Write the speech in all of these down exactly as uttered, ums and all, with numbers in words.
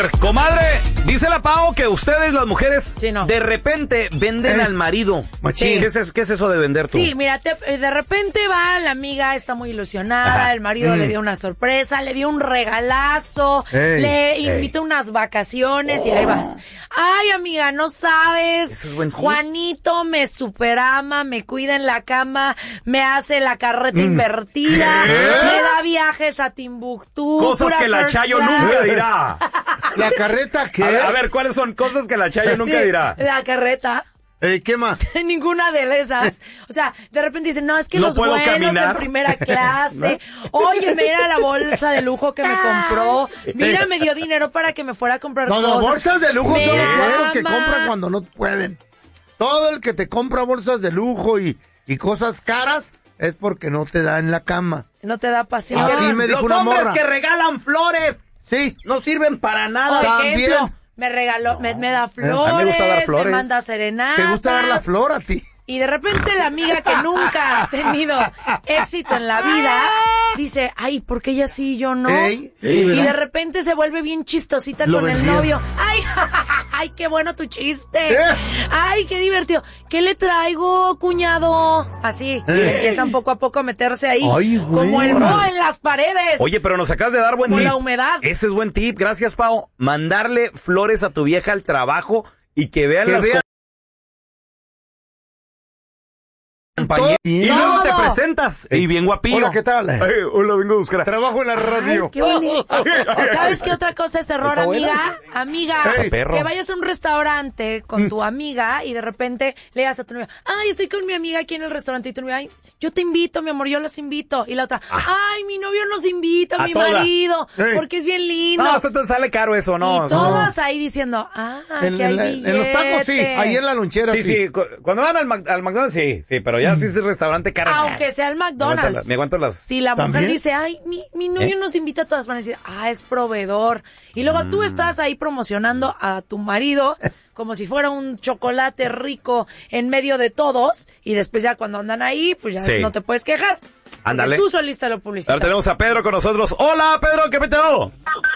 Comadre, dice la Pao que ustedes, las mujeres, sí, no. de repente venden eh. al marido. Sí. ¿Qué, es, ¿Qué es eso de vender tú? Sí, mira, te, de repente va la amiga, está muy ilusionada, ajá, el marido mm. le dio una sorpresa, le dio un regalazo, ey, le invitó ey. unas vacaciones y ahí vas. Ay, amiga, no sabes, ¿eso es buen tip? Juanito me superama, me cuida en la cama, me hace la carreta mm. invertida, ¿qué? Me da viajes a Timbuktu. Cosas que la Chayo class. nunca dirá. ¿La carreta qué? A ver, a ver, ¿cuáles son cosas que la Chayo nunca dirá? La carreta. Eh, ¿Qué más? Ninguna de esas. O sea, de repente dicen, no, es que no los vuelos caminar. en primera clase. Oye, mira la bolsa de lujo que me compró. Mira, me dio dinero para que me fuera a comprar no, cosas. No, bolsas de lujo me son ama. los que compran cuando no pueden. Todo el que te compra bolsas de lujo y, y cosas caras es porque no te da en la cama. No te da pasión. Así me dijo los una hombres morra. que regalan flores. Sí. No sirven para nada. Por ejemplo, me regaló, no. me, me da flores, a mí me gusta dar flores, me manda serenatas. ¿Te gusta dar la flor a ti? Y de repente la amiga que nunca ha tenido éxito en la vida dice, ay, ¿por qué ella sí y yo no? Ey, y ey, de repente se vuelve bien chistosita con vendió. el novio. Ay, ay, qué bueno tu chiste. ¿Eh? Ay, qué divertido. ¿Qué le traigo, cuñado? Así, ¿Eh? Empiezan poco a poco a meterse ahí. Ay, como el moho en las paredes. Oye, pero nos acabas de dar buen como tip. la humedad. Ese es buen tip. Gracias, Pao. Mandarle flores a tu vieja al trabajo y que vean que las vea. Y no, luego no. te presentas y bien guapillo. Hola, ¿qué tal? Ay, hola, vengo a buscar. Trabajo en la radio. Ay, qué bonito. ¿Sabes qué otra cosa es error, amiga? Amiga, hey, que vayas a un restaurante con tu amiga y de repente le digas a tu novia, ay, estoy con mi amiga aquí en el restaurante y tu novia, ay, yo te invito, mi amor, yo los invito. Y la otra, ay, mi novio nos invita, a mi todas. marido, hey. porque es bien lindo. No, esto te sale caro eso, no. Y todos ahí diciendo, ah, en, que hay en, la, billete. en los tacos sí, ahí en la lonchera sí. Sí, sí, cuando van al, al McDonald's sí, sí, pero ya sí es el restaurante caro. Aunque sea el McDonald's. Me aguanto las... Si la mujer ¿También? dice, ay, mi, mi novio ¿Eh? nos invita a todas, van a decir, ah, es proveedor. Y luego mm. tú estás ahí promocionando a tu marido como si fuera un chocolate rico en medio de todos. Y después ya cuando andan ahí, pues ya sí. no te puedes quejar. Ándale. Tú soliste lo publicitario. Ahora tenemos a Pedro con nosotros. Hola, Pedro, ¿qué peteo?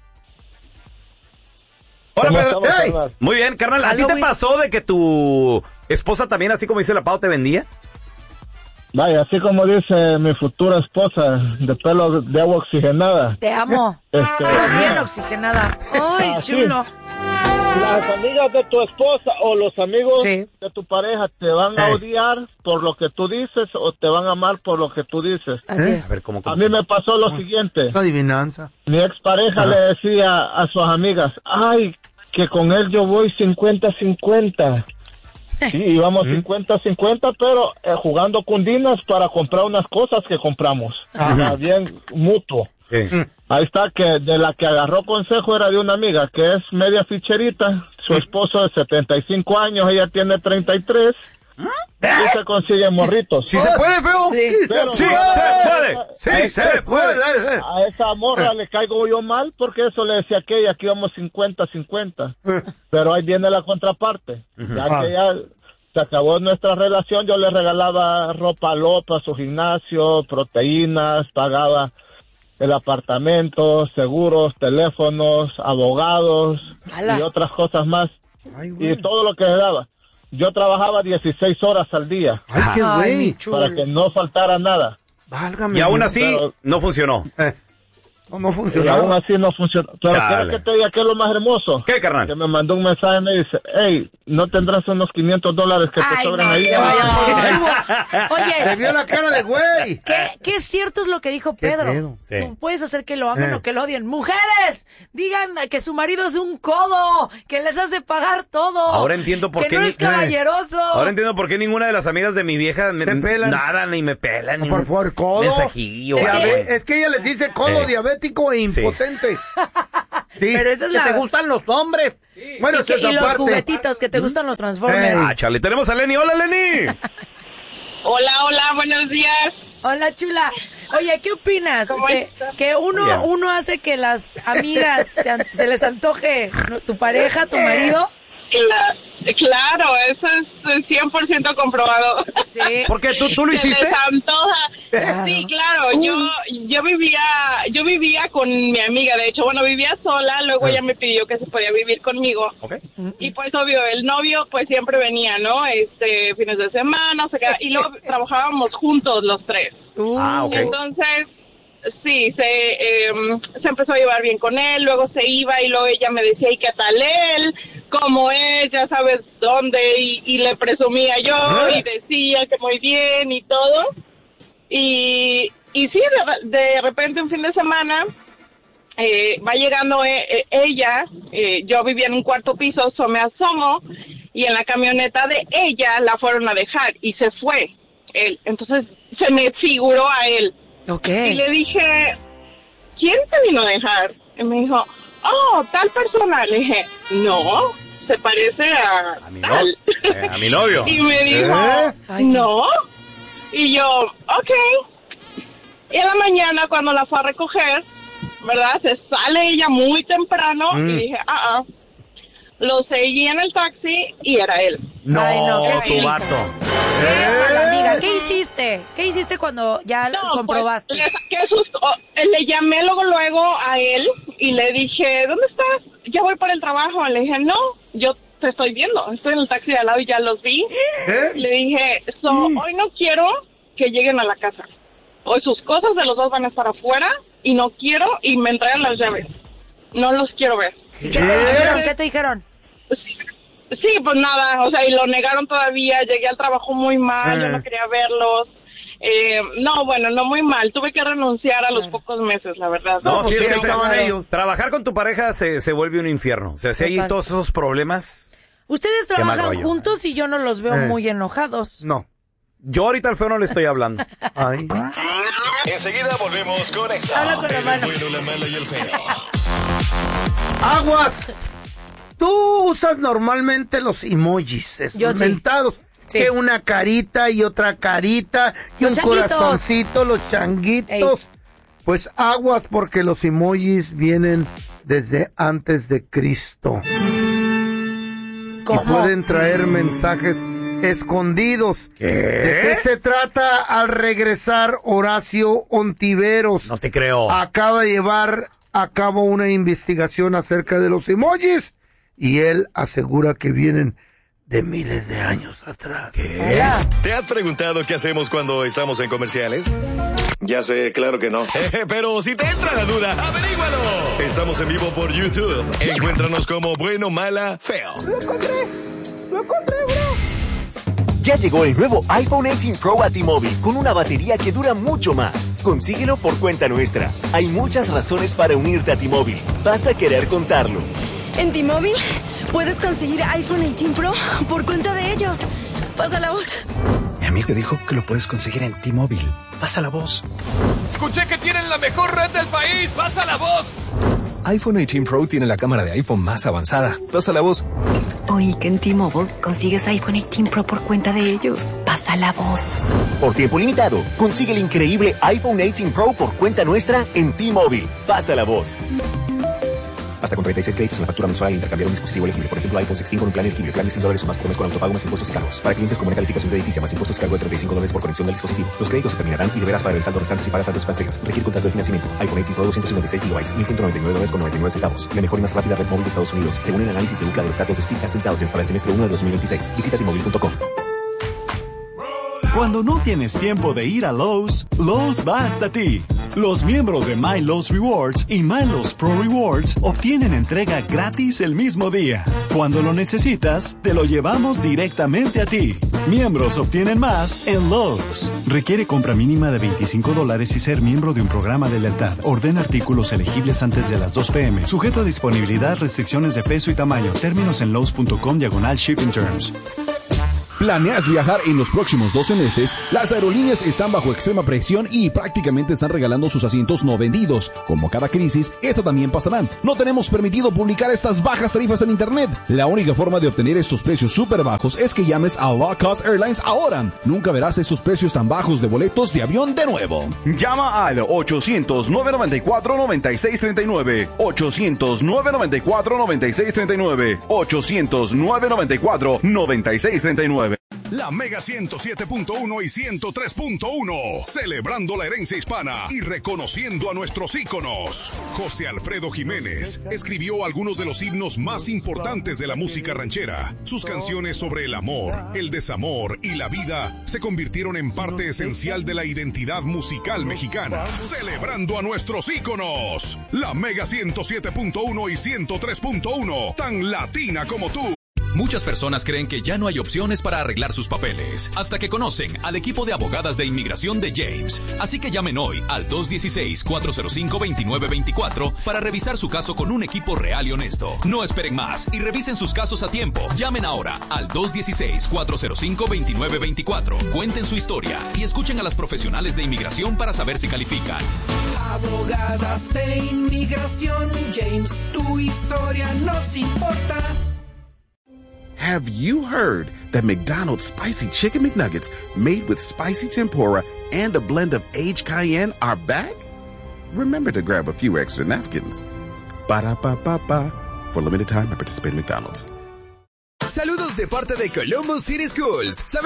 Hola, Pedro. Hey. Muy bien, carnal. ¿A ti te pasó de que tu esposa también, así como dice la Pau, te vendía? Vaya, así como dice mi futura esposa, de pelo de agua oxigenada. Te amo. Este, bien oxigenada. Ay, ah, chulo. Sí. Las amigas de tu esposa o los amigos sí. de tu pareja te van a odiar por lo que tú dices o te van a amar por lo que tú dices. Así es. A, ver, ¿cómo, cómo? A mí me pasó lo siguiente. Adivinanza. Mi expareja le decía a sus amigas, ay, que con él yo voy cincuenta cincuenta. Sí, íbamos cincuenta cincuenta, pero eh, jugando cundinas para comprar unas cosas que compramos. Ajá. Bien mutuo. Sí. Ahí está, que de la que agarró consejo era de una amiga que es media ficherita. Su esposo de setenta y cinco años, ella tiene treinta y tres. Y se consiguen morritos. ¿Sí se puede, feo? Sí, pero sí no, se puede. Sí, sí se, se puede. puede. A esa morra le caigo yo mal porque eso le decía aquella que íbamos cincuenta cincuenta. Pero ahí viene la contraparte. Uh-huh. Ya que ya se acabó nuestra relación, yo le regalaba ropa lopa, su gimnasio, proteínas, pagaba el apartamento, seguros, teléfonos, abogados ¡Hala! Y otras cosas más. Ay, y todo lo que le daba. Yo trabajaba dieciséis horas al día. Ay, qué güey. Para que no faltara nada. Válgame. Y aún así, pero, no funcionó. Eh, no, no funcionó. Y aún así no funcionó. Pero quiero que te diga que es lo más hermoso. ¿Qué, carnal? Que me mandó un mensaje y me dice, hey, ¿no tendrás unos quinientos dólares que te Ay, sobran no, ahí? Oye. Te vio la cara de güey. ¿Qué, qué es cierto es lo que dijo Pedro? Sí. Tú puedes hacer que lo amen eh. o que lo odien. Mujeres, digan que su marido es un codo, que les hace pagar todo. Ahora entiendo por que qué. no ni... es caballeroso. Ahora entiendo por qué ninguna de las amigas de mi vieja me pelan. nada, ni me pelan. Ni por favor, codo. Mensajillo. Es que, es que ella les dice codo, eh. diabético e impotente. Sí. Pero eso es que la... te gustan los hombres. Sí. Bueno, y, que, y los parte. juguetitos que te gustan los Transformers. Hey. Ah, chale, tenemos a Lenny. Hola, Lenny. Hola, hola, buenos días. Hola, chula. Oye, ¿qué opinas? Que, que uno yeah. uno hace que las amigas se, se les antoje tu pareja, tu marido, Claro, claro, eso es cien por ciento comprobado. Sí. ¿Porque tú, tú lo hiciste? Se les antoja. Sí, claro, uh. yo yo vivía yo vivía con mi amiga, de hecho, bueno, vivía sola, luego uh. ella me pidió que se podía vivir conmigo. Okay. Y pues obvio, el novio pues siempre venía, ¿no? Este, fines de semana, se quedaba, y luego trabajábamos juntos los tres. Uh. Ah, okay. Entonces, sí, se, eh, se empezó a llevar bien con él, luego se iba y luego ella me decía, ¿y qué tal él? ¿Cómo es? Ya sabes dónde, y, y le presumía yo, y decía que muy bien y todo. Y, y sí, de, de repente un fin de semana eh, va llegando eh, ella, eh, yo vivía en un cuarto piso, so me asomo, y en la camioneta de ella la fueron a dejar, y se fue él. Entonces se me figuró a él. Okay. Y le dije, ¿quién te vino a dejar? Y me dijo, oh, tal persona. Le dije, no, se parece a, a mi tal. No, eh, a mi novio. Y me dijo, ¿Eh? no. Y yo, ok. Y en la mañana, cuando la fue a recoger, ¿verdad? Se sale ella muy temprano mm. y dije, ah, ah. Lo seguí en el taxi y era él. No, Ay, no tu él. vato. ¿Eh? Amiga, ¿qué hiciste? ¿Qué hiciste cuando ya no, comprobaste? Pues, le saqué susto. Le llamé luego, luego a él y le dije, ¿dónde estás? Ya voy para el trabajo. Le dije, no, yo te estoy viendo. Estoy en el taxi de al lado y ya los vi. ¿Eh? Le dije, so, ¿Sí? hoy no quiero que lleguen a la casa. Hoy sus cosas de los dos van a estar afuera y no quiero y me entregan las llaves. No los quiero ver. ¿Qué, ¿Qué te dijeron? ¿Qué te dijeron? Sí, sí, pues nada, o sea, y lo negaron todavía. Llegué al trabajo muy mal, eh. yo no quería verlos. Eh, no, bueno, no muy mal. Tuve que renunciar a los eh. pocos meses, la verdad. No, no sí, pues, es que estaban ellos. Trabajar con tu pareja se, se vuelve un infierno. O sea, si Total. hay todos esos problemas. Ustedes trabajan juntos y yo no los veo eh. muy enojados. No. Yo ahorita al feo no le estoy hablando. Ay. Enseguida volvemos con esta. Habla con la mano. El bueno, la mala y el feo. Aguas. Tú usas normalmente los emojis inventados. Sí. Sí. Que una carita y otra carita y los un changuitos. Corazoncito, los changuitos. Ey. Pues aguas porque los emojis vienen desde antes de Cristo. ¿Cómo? Y pueden traer mensajes escondidos. ¿Qué? ¿De qué se trata al regresar Horacio Ontiveros? No te creo. Acaba de llevar a cabo una investigación acerca de los emojis y él asegura que vienen de miles de años atrás. ¿Qué? ¿Te has preguntado qué hacemos cuando estamos en comerciales? Ya sé, claro que no. Pero si te entra la duda, averígualo. Estamos en vivo por YouTube. Encuéntranos como Bueno, Mala, Feo. Lo encontré. Lo encontré, bro. Ya llegó el nuevo iPhone dieciocho Pro a T-Mobile con una batería que dura mucho más. Consíguelo por cuenta nuestra. Hay muchas razones para unirte a T-Mobile. Vas a querer contarlo. En T-Mobile puedes conseguir iPhone dieciocho Pro por cuenta de ellos. Pasa la voz. Mi amigo dijo que lo puedes conseguir en T-Mobile. Pasa la voz. Escuché que tienen la mejor red del país. Pasa la voz. iPhone dieciocho Pro tiene la cámara de iPhone más avanzada. Pasa la voz. Oí que en T-Mobile consigues iPhone dieciocho Pro por cuenta de ellos. Pasa la voz. Por tiempo limitado, consigue el increíble iPhone dieciocho Pro por cuenta nuestra en T-Mobile. Pasa la voz. Hasta con treinta y seis créditos en la factura mensual al intercambiar un dispositivo elegible. Por ejemplo, iPhone dieciséis con un plan elegible. Plan de cien dólares o más por mes con autopago más impuestos y cargos. Para clientes con buena calificación crediticia más impuestos y cargo de treinta y cinco dólares por conexión del dispositivo. Los créditos se terminarán y deberás pagar el saldo restante si pagas antes de cancelas. Requiere contrato de financiamiento. iPhone dieciocho Pro doscientos cincuenta y seis gigabytes, mil ciento noventa y nueve dólares con noventa y nueve centavos. La mejor y más rápida red móvil de Estados Unidos, según el análisis de U C L A de los datos de Speedtest Intelligence para el semestre uno de dos mil veintiséis. Visita T Mobile punto com. Cuando no tienes tiempo de ir a Lowe's, Lowe's va hasta ti. Los miembros de My Lowe's Rewards y My Lowe's Pro Rewards obtienen entrega gratis el mismo día. Cuando lo necesitas, te lo llevamos directamente a ti. Miembros obtienen más en Lowe's. Requiere compra mínima de veinticinco dólares y ser miembro de un programa de lealtad. Ordena artículos elegibles antes de las dos pe eme. Sujeto a disponibilidad, restricciones de peso y tamaño. Términos en Lowe's punto com diagonal shipping terms. ¿Planeas viajar en los próximos doce meses? Las aerolíneas están bajo extrema presión y prácticamente están regalando sus asientos no vendidos. Como cada crisis, esta también pasará. No tenemos permitido publicar estas bajas tarifas en internet. La única forma de obtener estos precios súper bajos es que llames a Low Cost Airlines ahora. Nunca verás estos precios tan bajos de boletos de avión de nuevo. Llama al ochocientos, nueve noventa y cuatro, noventa y seis treinta y nueve. ochocientos, nueve noventa y cuatro, noventa y seis treinta y nueve. ochocientos, nueve noventa y cuatro, noventa y seis treinta y nueve. La Mega ciento siete punto uno y ciento tres punto uno, celebrando la herencia hispana y reconociendo a nuestros íconos. José Alfredo Jiménez escribió algunos de los himnos más importantes de la música ranchera. Sus canciones sobre el amor, el desamor y la vida se convirtieron en parte esencial de la identidad musical mexicana. Celebrando a nuestros íconos. La Mega ciento siete punto uno y ciento tres punto uno, tan latina como tú. Muchas personas creen que ya no hay opciones para arreglar sus papeles, hasta que conocen al equipo de abogadas de inmigración de James. Así que llamen hoy al dos uno seis, cuatro cero cinco, dos nueve dos cuatro para revisar su caso con un equipo real y honesto. No esperen más y revisen sus casos a tiempo. Llamen ahora al dos uno seis, cuatro cero cinco, dos nueve dos cuatro. Cuenten su historia y escuchen a las profesionales de inmigración para saber si califican. Abogadas de inmigración James, tu historia nos importa. Have you heard that McDonald's Spicy Chicken McNuggets, made with spicy tempura and a blend of aged cayenne, are back? Remember to grab a few extra napkins. Ba-da-ba-ba-ba. For limited time, I participate in McDonald's. Saludos de parte de Columbus City Schools.